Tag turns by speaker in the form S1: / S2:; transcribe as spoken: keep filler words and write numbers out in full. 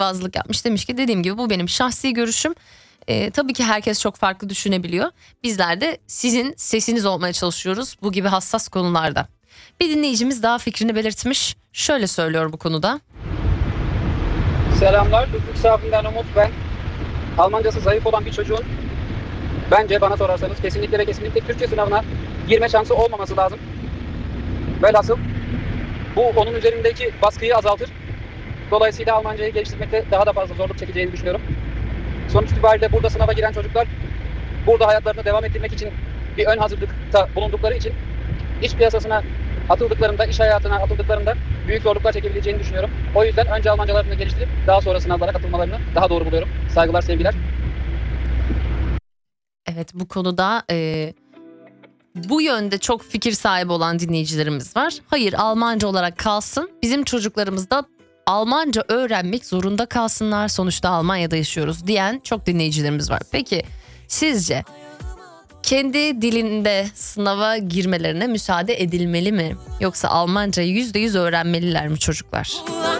S1: mütevazılık yapmış. Demiş ki dediğim gibi bu benim şahsi görüşüm. Ee, tabii ki herkes çok farklı düşünebiliyor. Bizler de sizin sesiniz olmaya çalışıyoruz bu gibi hassas konularda. Bir dinleyicimiz daha fikrini belirtmiş. Şöyle söylüyor bu konuda.
S2: Selamlar. Lütfü Safi'nden Umut ben. Almancası zayıf olan bir çocuğun bence bana sorarsanız kesinlikle ve kesinlikle Türkçe sınavına girme şansı olmaması lazım. Velhasıl bu onun üzerindeki baskıyı azaltır. Dolayısıyla Almancayı geliştirmekte daha da fazla zorluk çekeceğini düşünüyorum. Sonuç itibariyle burada sınava giren çocuklar burada hayatlarını devam ettirmek için bir ön hazırlıkta bulundukları için iş piyasasına atıldıklarında, iş hayatına atıldıklarında büyük zorluklar çekebileceğini düşünüyorum. O yüzden önce Almancalarını geliştirip daha sonra sınavlara katılmalarını daha doğru buluyorum. Saygılar, sevgiler.
S1: Evet, bu konuda e, bu yönde çok fikir sahibi olan dinleyicilerimiz var. Hayır, Almanca olarak kalsın. Bizim çocuklarımız da Almanca öğrenmek zorunda kalsınlar. Sonuçta Almanya'da yaşıyoruz diyen çok dinleyicilerimiz var. Peki sizce kendi dilinde sınava girmelerine müsaade edilmeli mi? Yoksa Almancayı yüzde yüz öğrenmeliler mi çocuklar?